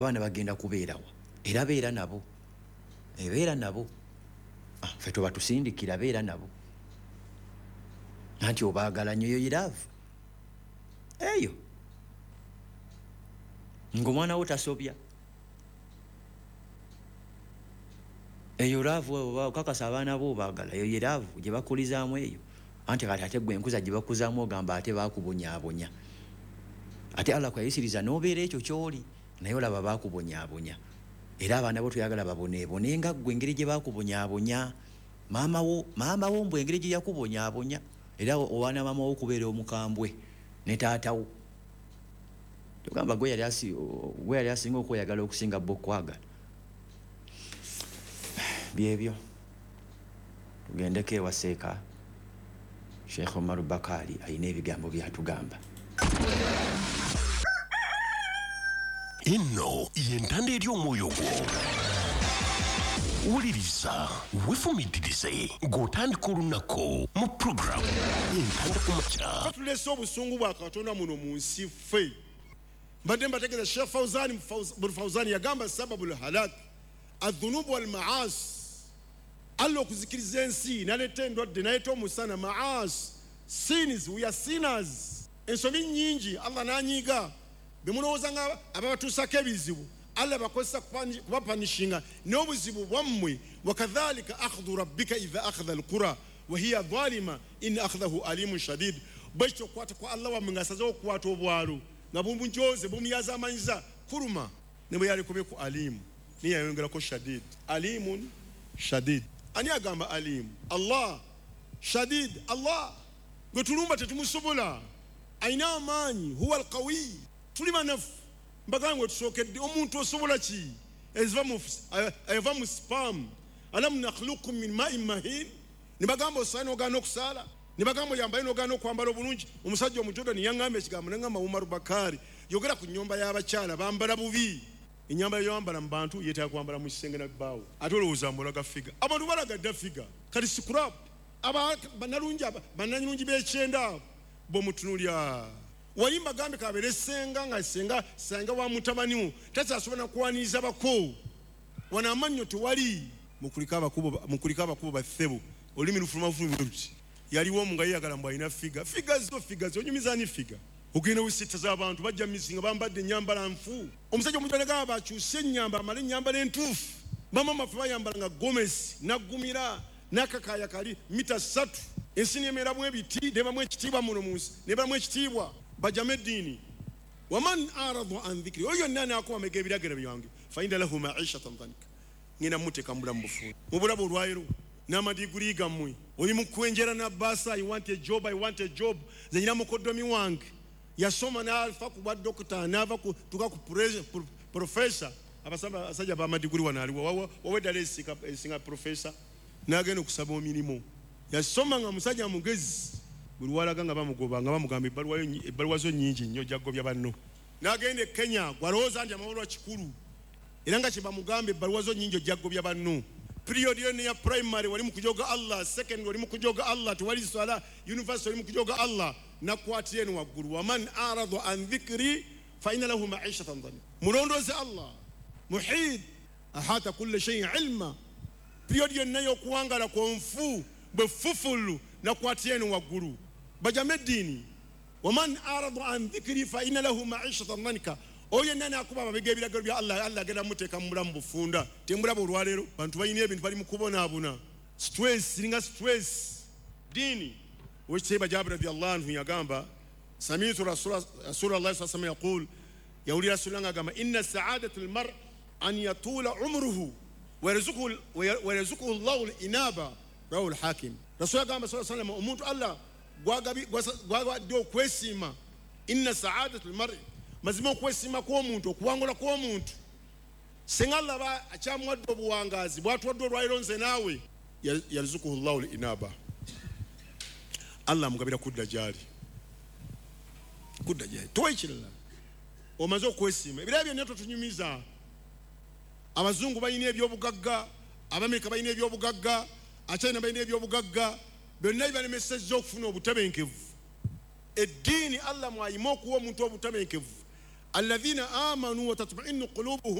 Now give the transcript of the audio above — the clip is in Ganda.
Abaana bagenda kubeerawa era beera nabo ebeera nabo ffe tuba tusindikira beera nabo nanti obaagala nnyo yoyiraavu eyo ng'omwana wo tasobya eyo laavu okakasa abaana bo obaagala eyo yeraavu gye bakulizaamu eyo anti kati ate gwe enkuza gye bakuzaamu ogamba ate baakubonyaabonya ate Allah kwayisiriza n'obeera ekyo ky'oli naye olaba baakubonyaabonya era abaana bo tuyagala baboneebone nga ggwe engeri gye baakubonyaabonya maama wo mbwe engeri gye yakubonyaabonya era owaana maama wo okubeera omukambwe ne taatawo tugamba gwe yali asinga okweyagala okusinga bo okwagala byebyo tugendeko ewa Seeka Sheikh Omar Bakari ayina ebigambo byatugamba. Inno yentande ery'omwoyo gwo wuliriza wefumidirize ng'otandika olunaku mu program yentande ku makya tulese obusungu bwa Katonda muno mu nsi ffe mbadde mbategeeza Sheikh Fawzan yagamba sababul halak adhunubu wal maasi Allah okuzikiriza ensi naleta endwadde naleta omusana maasi sins we are sinners ensobi nyingi Allah nanyiga bemulowooza nga ababatuusako ebizibu Allah bakozesa kubapanishinga n'obuzibu bwammwe wakadhalika akhdhu rabbika idha akhadha alqura wa hiya dhalima in akhdahu alimun shadid bwekyo okukwata kwa Allah wammwe ng'asazeho okukwata obwalo nga bumujoze bumuyaza amanyiza kuruma ne bwe yalikobe ku alimu niye yayongerako shadid alimun shadid ani agamba alimu Allah shadid Allah gwe tulumba tetumusobola ayina amaanyi huwa alqawi tuli banafu mbagambwe tusookedde omuntu osobola ki eva mu spam alam nakhluqukum min ma'in mahin ne bagamba osaana ogaana okusaala ne bagamba oyambaye n'ogaana okwambala obulungi omusajja omujoda ne yaŋŋamba ekigambo nengamba Umar Bakari yogera ku nnyumba y'abakyala bambala bubi ennyambala y'oyambala mu bantu yeetaaga kwambala mu kisenge na bbaawo ate olowooza mbulaga figa abantu balagadda figa kati sikurap bannanyulungi b'ekyenda bw'omutunulya wayimba gambe kabeere senga nga senga wa mutabaniwo tasaasobola kuwaniriza bako wana amannyo tewali mukulika abakubo bathebo olulimi lufulumafulumi luti yaliwo omu nga yeyagala mbu alina figa zo onyumizaani figa ogenda wisita z'abantu bajja mizinga bambadde ennyambala nfu omusajja omutandagaba bakyuse ennyamba amale ennyambala entuufu bamama ffe bayambala nga gomesi naggumira n'akakaaya kali mita 3 ensi neemeramu ebiti nebamu ekitiibwa muno mu nsi nebamu ekitiibwa bajame eddiini waman aradu an dhikri oyo yonna anaakubamega ebiragiro byange fainda lahu maishatan dhanka ngenda muteeka mubulamu bufuula mu bulabu olwayiro n'amadiguli gammwe oli mu kwenjera n'abbaasa I want a job ze nyina mukoddomi wange yasoma n'alfa ku bwa dokita n'ava tuka ku profesa abasajja b'amadiguli wano aliwo waweddala esinga profesa n'agenda okusaba omirimu yasoma nga musajja mugezi buli walaga nga bamugoba nga bamugamba ebbaluwa zo nnyingi nnyo jagobya banno n'agenda e Kenya gwalowooza nti amabalwa kikulu era nga kye bamugamba ebbaluwa zo nnyingi ojagobya banno period yonna ya primary wali mu kujoga Allah secondary wali mu kujoga Allah tewali swala university wali mu kujoga Allah nakwatira eno waggulu waman aradu an dhikri fa inna lahu ma'ishatan dhanka mulondooze Allah muhid ahata kulli shay'in ilma period yonna y'okuwangala kwonfu bwe fufulu nakwatira eno waggulu bajame eddiini waman aradu an dhikri fa inna lahu ma'ishatan dhanka oyo nani akuba ababega ebiragiro bya Allah agenda muteeka mu bulamu bufunda tembulaba olwaleero bantu balina ebintu bali mu kubonaabona stress diini wekitiibwa Jabir radiyallahu anhu yagamba samitu rasulullah sallallahu alaihi wasallam yaqul yawulira rasulullah agamba inna sa'adatu almar an yatula umruhu wa yarzuquhu Allahu al-inaba rawahu al-hakim rasulullah agamba sallallahu alaihi wasallam omuntu Allah gwagawadde okwesiima inna sa'adatu almar mazima okwesiima kw'omuntu okuwangula kw'omuntu singa Allah akyamuwadde obuwangazi bwatuwadde olwaliro nze naawe yarzuquhu Allahu al-inaba Allah amugabira kudda gyali toyekirala omaze okwesiima ebirala byonna totunyumiza abazungu balina ebyobugagga abamerika balina ebyobugagga Achina balina ebyobugagga byonna bibalemesezza okufuna obutebenkevu eddiini Allah mwayima okuwa omuntu obutebenkevu alladhina amanu wa tatma'innu qulubuhum